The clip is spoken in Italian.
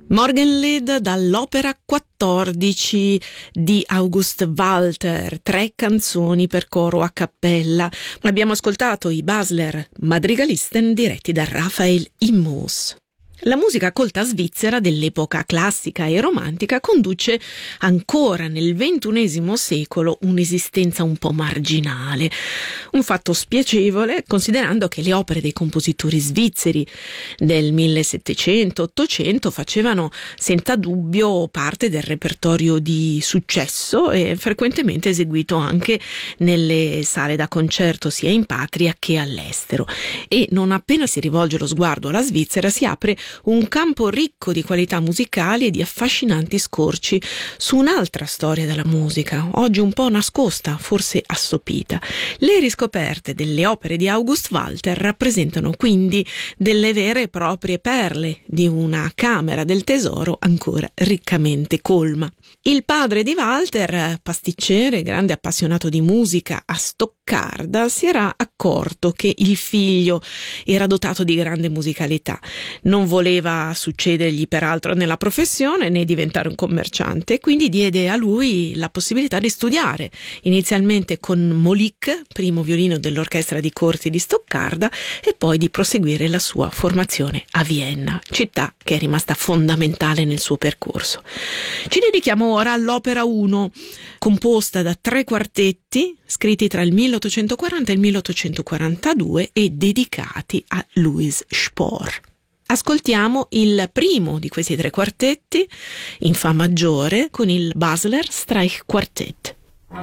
Morgenlied dall'opera 14 di August Walter, 3 canzoni per coro a cappella. Abbiamo ascoltato i Basler Madrigalisten diretti da Raphael Immers. La musica colta svizzera dell'epoca classica e romantica conduce ancora nel XXI secolo un'esistenza un po' marginale, un fatto spiacevole considerando che le opere dei compositori svizzeri del 1700-800 facevano senza dubbio parte del repertorio di successo e frequentemente eseguito anche nelle sale da concerto sia in patria che all'estero. E non appena si rivolge lo sguardo alla Svizzera si apre un campo ricco di qualità musicali e di affascinanti scorci su un'altra storia della musica, oggi un po' nascosta, forse assopita. Le riscoperte delle opere di August Walter rappresentano quindi delle vere e proprie perle di una camera del tesoro ancora riccamente colma. Il padre di Walter, pasticcere, grande appassionato di musica a Stoccarda, si era accorto che il figlio era dotato di grande musicalità. Non voleva succedergli peraltro nella professione né diventare un commerciante, quindi diede a lui la possibilità di studiare, inizialmente con Molik, primo violino dell'orchestra di corti di Stoccarda, e poi di proseguire la sua formazione a Vienna, città che è rimasta fondamentale nel suo percorso. Ci dedichiamo ora all'opera 1, composta da 3 quartetti scritti tra il 1840 e il 1842 e dedicati a Louis Spohr. Ascoltiamo il primo di questi 3 quartetti in fa maggiore con il Basler Streichquartett.